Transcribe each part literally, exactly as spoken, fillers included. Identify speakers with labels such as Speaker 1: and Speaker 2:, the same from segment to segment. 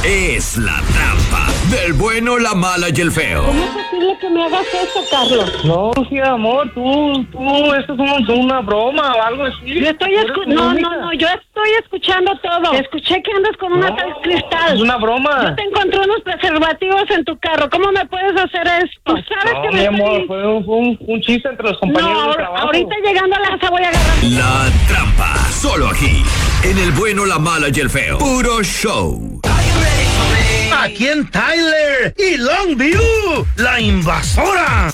Speaker 1: es La Trampa, del bueno, la mala y el feo.
Speaker 2: ¿Cómo es posible que me hagas eso, Carlos?
Speaker 3: No, sí, amor, tú, tú, esto es una, una broma o algo así.
Speaker 2: Yo estoy escuchando, no, no, no, yo estoy escuchando todo. Escuché que andas con una
Speaker 3: No,
Speaker 2: tal Cristal.
Speaker 3: es una broma.
Speaker 2: Yo te encontré unos preservativos en tu carro. ¿Cómo me puedes hacer esto? Tú sabes
Speaker 3: No,
Speaker 2: que
Speaker 3: mi
Speaker 2: me
Speaker 3: amor,
Speaker 2: estoy...
Speaker 3: fue un, fue un, un chiste entre los compañeros
Speaker 2: No,
Speaker 3: de
Speaker 2: ahor-
Speaker 3: trabajo.
Speaker 2: ahorita llegando a la casa voy a agarrar...
Speaker 1: La Trampa, solo aquí, en el bueno, la mala y el feo. Puro show.
Speaker 4: Aquí en Tyler y Longview, la invasora.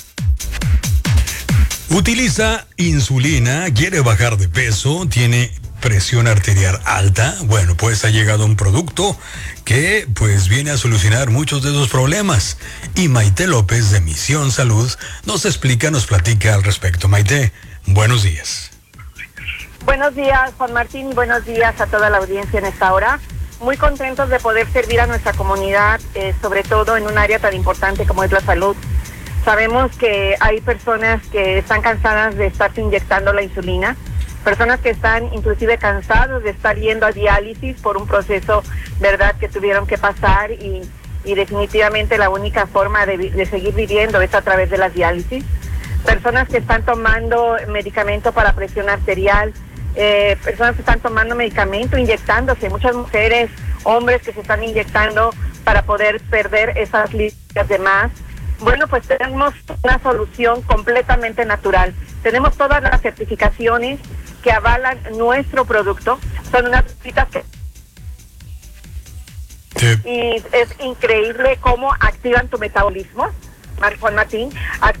Speaker 5: Utiliza insulina, quiere bajar de peso, tiene presión arterial alta. Bueno, pues ha llegado un producto que pues viene a solucionar muchos de esos problemas. Y Maite López de Misión Salud nos explica, nos platica al respecto. Maite, buenos días.
Speaker 6: Buenos días, Juan Martín, buenos días a toda la audiencia en esta hora. Muy contentos de poder servir a nuestra comunidad, eh, sobre todo en un área tan importante como es la salud. Sabemos que hay personas que están cansadas de estarse inyectando la insulina, personas que están inclusive cansados de estar yendo a diálisis por un proceso, verdad, que tuvieron que pasar y, y definitivamente la única forma de, de seguir viviendo es a través de las diálisis. Personas que están tomando medicamento para presión arterial, eh, personas que están tomando medicamento, inyectándose, muchas mujeres, hombres que se están inyectando para poder perder esas libras de más. Bueno, pues tenemos una solución completamente natural. Tenemos todas las certificaciones que avalan nuestro producto. Son unas citas que...
Speaker 5: Sí.
Speaker 6: Y es increíble cómo activan tu metabolismo, Juan Martín.